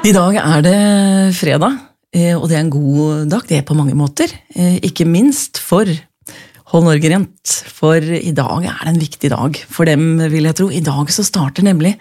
I dag det fredag, og det en god dag, det på mange måter. Ikke minst for Hold Norge Rent, for I dag det en viktig dag for dem, vil jeg tro. I dag så starter nemlig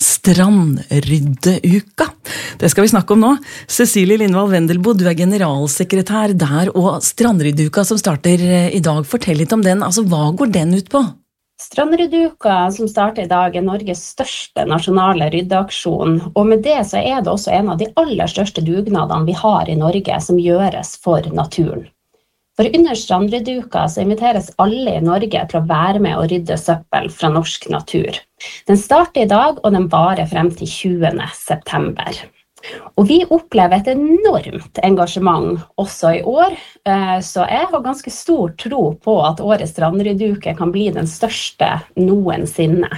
Strandryddeuka. Det skal vi snakke om nå. Cecilie Lindvall Wendelboe, du generalsekretær der, og Strandryddeuka som starter I dag. Fortell litt om den, altså hva går den ut på? Strandryddeuka som starter I dag Norges største nasjonale ryddeaksjon, og med det så det også en av de aller største dugnadene vi har I Norge som gjøres for naturen. For under Strandryddeuka så inviteres alle I Norge til å være med og rydde søppel fra norsk natur. Den starter I dag, og den varer frem til 20. september. Og vi opplever et enormt engasjement også I år, så jeg har ganske stor tro på at årets Strandryddeuke kan bli den største noensinne.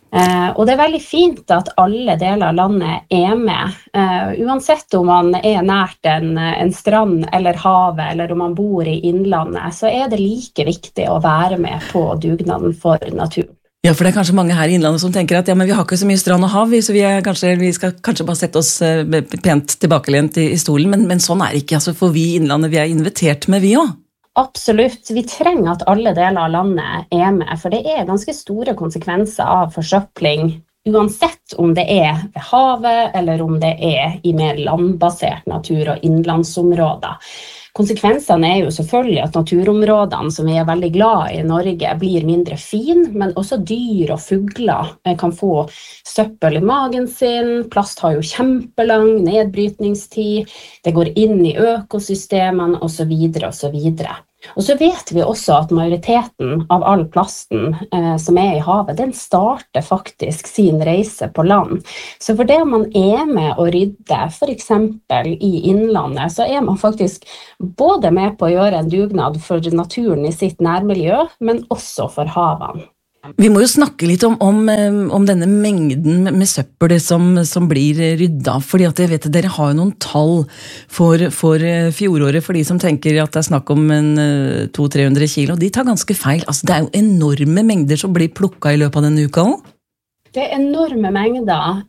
Og det veldig fint at alle deler av landet med, uansett om man nært en strand eller havet, eller om man bor I innlandet, så det like viktig å være med på dugnaden for naturen. Ja, for det kanskje mange her I innlandet som tenker at ja, men vi har ikke så mye strand og hav, så vi skal kanskje bare sette oss pent tilbakelent I stolen, men sånn det ikke, altså, for vi I innlandet, vi invitert med vi også. Absolutt, vi trenger at alle deler av landet med, for det ganske store konsekvenser av forsøpling, uansett om det ved havet, eller om det I mer landbasert natur og innlandsområder. Konsekvensene jo selvfølgelig at naturområdene som vi veldig glad I Norge blir mindre fin, men også dyr og fugler kan få søppel I magen sin, plast har jo kjempelang nedbrytningstid, det går inn I økosystemene og så videre og så videre. Og så vet vi også at majoriteten av all plasten som I havet, den starter faktisk sin reise på land. Så for det man med å rydde, for eksempel I innlandet, så man faktisk både med på å gjøre en dugnad for naturen I sitt nærmiljø, men også for havene. Vi må jo snakke litt om denne mengden med søppel som blir rydda, fordi at jeg vet at dere har jo noen tall for fjoråret, for de som tenker at det snakk om 200-300 kilo, de tar ganske feil. Altså, det jo enorme mengder som blir plukket I løpet av denne uka også. Det enorme mengder.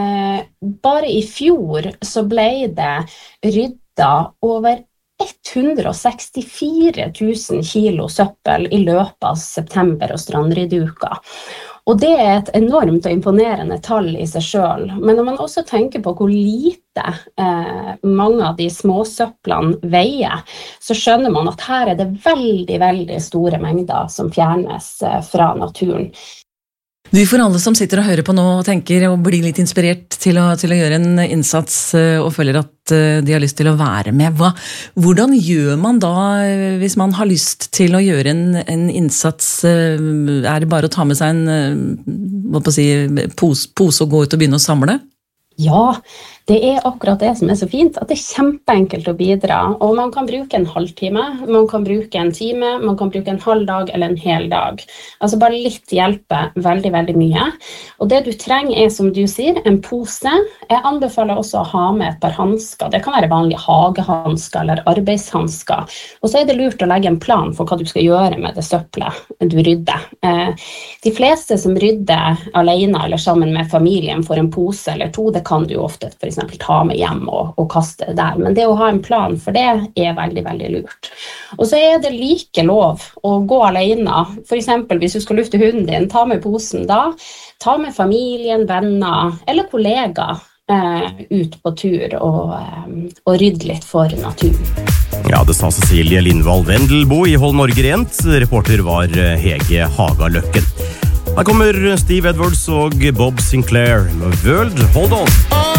Bare I fjor så ble det rydda over 164 000 kilo søppel I løpet av september og Strandryddeuka. Og det et enormt og imponerende tall I seg selv. Men når man også tenker på hvor lite mange av de små søpplene veier, så skjønner man at her det veldig, veldig store mengder som fjernes fra naturen. Du, for alle som sitter og hører på nå og tenker og blir litt inspirert til å gjøre en innsats og føler at de har lyst til å være med, hvordan gjør man da hvis man har lyst til å gjøre en innsats? Det bare å ta med seg en pose og gå ut og begynne å samle? Ja, det akkurat det som så fint, at det kjempeenkelt å bidra, og man kan bruke en halvtime, man kan bruke en time, man kan bruke en halv dag eller en hel dag. Altså bare litt hjelper veldig, veldig mye. Og det du trenger som du sier, en pose. Jeg anbefaler også å ha med et par handsker. Det kan være vanlige hagehandsker eller arbeidshandsker. Og så det lurt å legge en plan for hva du skal gjøre med det søppelet du rydder. De fleste som rydder alene eller sammen med familien får en pose eller to, det kan du ofte for eksempel ta med hjem og kaste det der. Men det å ha en plan for det veldig, veldig lurt. Og så det like lov å gå alene. For eksempel hvis du skal lufte hunden din, ta med posen da. Ta med familien, venner eller kollegaer ut på tur og rydde litt for naturen. Ja, det sa Cecilie Lindvall Wendelboe I Hold Norge Rent. Reporter var Hege Hagaløkken. Her kommer Steve Edwards og Bob Sinclair med World Hold On.